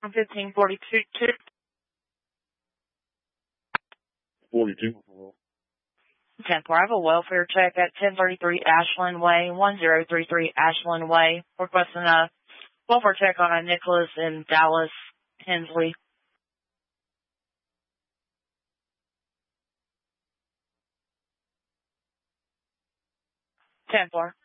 1542. 42. 10-4, I have a welfare check at 1033 Ashland Way, 1033 Ashland Way. Requesting a welfare check on a Nicholas in Dallas, Hensley. 10-4.